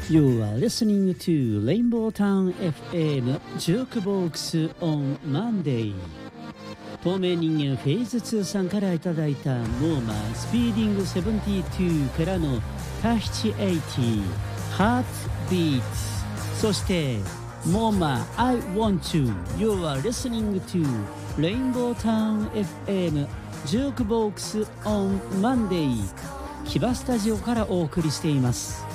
You are listening to Rainbow Town FM Jukebox on Monday。 透明人間フェイズ2さんからいただいたモーマスピーディング72からのタヒチ80ハートビーツ、そしてモーマ I want to You are listening to Rainbow Town FM Jukebox on Monday 木場スタジオからお送りしています。